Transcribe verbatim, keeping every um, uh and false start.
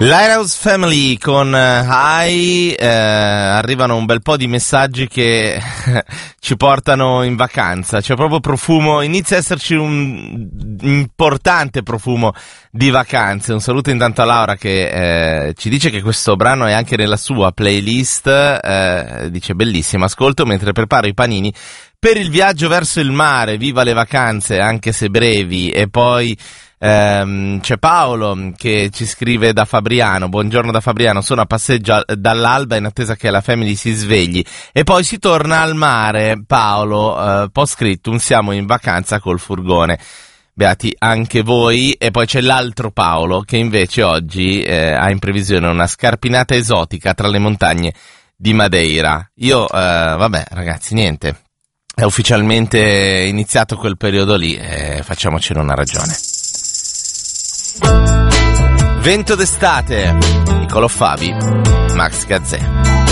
Lighthouse Family con Hi, eh, arrivano un bel po' di messaggi che ci portano in vacanza, c'è proprio profumo, inizia a esserci un importante profumo di vacanze. Un saluto intanto a Laura che eh, ci dice che questo brano è anche nella sua playlist, eh, dice bellissimo, ascolto mentre preparo i panini per il viaggio verso il mare, viva le vacanze anche se brevi. E poi ehm, c'è Paolo che ci scrive da Fabriano, buongiorno da Fabriano, sono a passeggio dall'alba in attesa che la family si svegli e poi si torna al mare. Paolo, eh, post scriptum, siamo in vacanza col furgone. Beati anche voi. E poi c'è l'altro Paolo che invece oggi eh, ha in previsione una scarpinata esotica tra le montagne di Madeira. Io, eh, vabbè ragazzi, niente, è ufficialmente iniziato quel periodo lì e facciamocene una ragione. Vento d'estate, Niccolò Fabi, Max Gazzè.